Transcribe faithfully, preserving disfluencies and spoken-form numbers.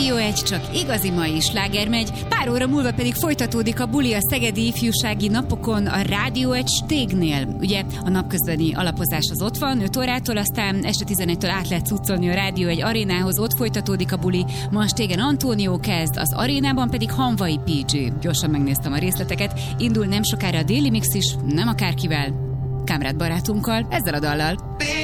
Rádió egy, csak igazi mai sláger megy, pár óra múlva pedig folytatódik a buli a Szegedi Ifjúsági Napokon a Rádió egy stégnél. Ugye a napközbeni alapozás az ott van, öt órától, aztán este tizenegytől át lehet cuccolni a Rádió egy arénához, ott folytatódik a buli. Ma a stégen Antónió kezd, az arénában pedig Hanvai pé gé. Gyorsan megnéztem a részleteket, indul nem sokára a déli mix is, nem akárkivel, Kamrad barátunkkal, ezzel a dallal.